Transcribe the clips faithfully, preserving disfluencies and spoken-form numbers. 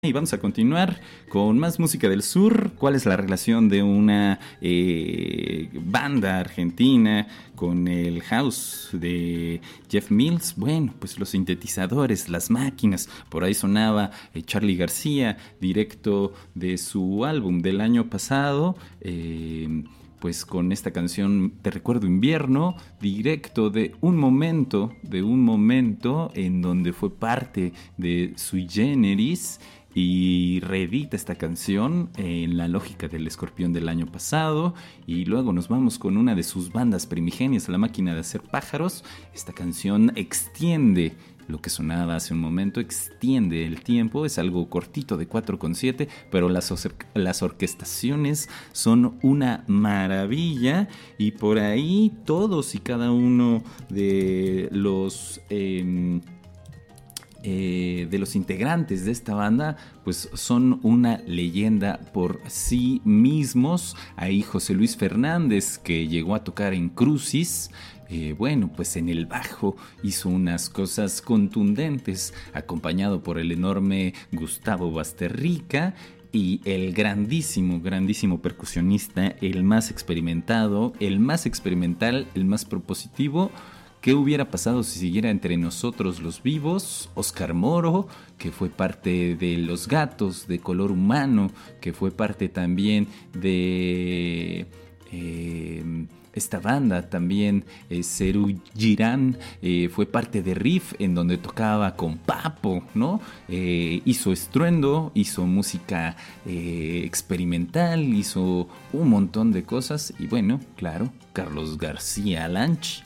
Y vamos a continuar con más música del sur. ¿Cuál es la relación de una eh, banda argentina con el house de Jeff Mills? Bueno, pues los sintetizadores, las máquinas. Por ahí sonaba eh, Charly García, directo de su álbum del año pasado. Eh, pues con esta canción Te Recuerdo Invierno, directo de un momento, de un momento en donde fue parte de Sui Generis. Y reedita esta canción en la lógica del Escorpión del año pasado. Y luego nos vamos con una de sus bandas primigenias, La Máquina de Hacer Pájaros. Esta canción extiende lo que sonaba hace un momento, extiende el tiempo. Es algo cortito de cuatro con siete, pero las, or- las orquestaciones son una maravilla. Y por ahí todos y cada uno de los... Eh, Eh, de los integrantes de esta banda pues son una leyenda por sí mismos. Ahí José Luis Fernández, que llegó a tocar en Crucis, eh, bueno, pues en el bajo hizo unas cosas contundentes, acompañado por el enorme Gustavo Basterrica. Y el grandísimo, grandísimo percusionista, el más experimentado, el más experimental, el más propositivo. ¿Qué hubiera pasado si siguiera entre nosotros los vivos? Oscar Moro, que fue parte de Los Gatos, de Color Humano, que fue parte también de... Eh, esta banda también, eh, Serú Girán, eh, fue parte de Riff, en donde tocaba con Papo, ¿no? Eh, hizo estruendo, hizo música eh, experimental, hizo un montón de cosas. Y bueno, claro, Carlos García Lanch.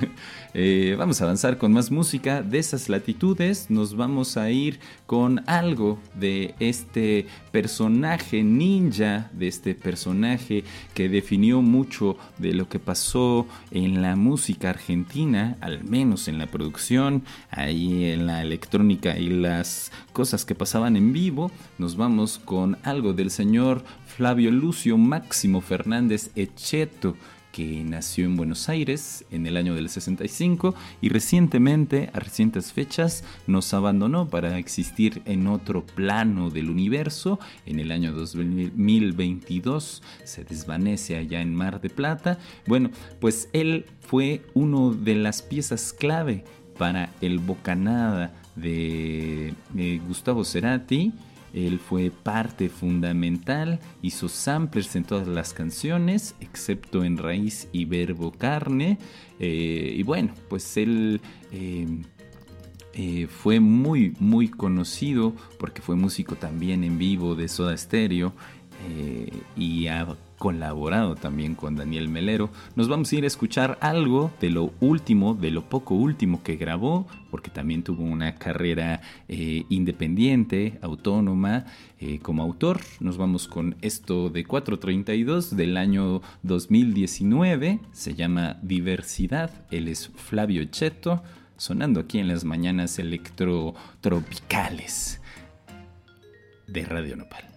eh, vamos a avanzar con más música de esas latitudes. Nos vamos a ir con algo de este personaje ninja, de este personaje que definió mucho de lo que pasó en la música argentina, al menos en la producción, ahí en la electrónica y las cosas que pasaban en vivo. Nos vamos con algo del señor Flavio Lucio Máximo Fernández Echeto, que nació en Buenos Aires en el año del sesenta y cinco y recientemente, a recientes fechas, nos abandonó para existir en otro plano del universo. En el año dos mil veintidós se desvanece allá en Mar de Plata. Bueno, pues él fue uno de las piezas clave para el Bocanada de eh, Gustavo Cerati. Él fue parte fundamental, hizo samplers en todas las canciones, excepto en Raíz y Verbo Carne. Eh, y bueno, pues él eh, eh, fue muy, muy conocido porque fue músico también en vivo de Soda Stereo. Eh, y ha colaborado también con Daniel Melero. Nos vamos a ir a escuchar algo de lo último, de lo poco último que grabó, porque también tuvo una carrera eh, independiente, autónoma, eh, como autor. Nos vamos con esto de cuatro treinta y dos del año dos mil diecinueve, se llama Diversidad. Él es Flavio Echeto, sonando aquí en las mañanas electrotropicales de Radio Nopal.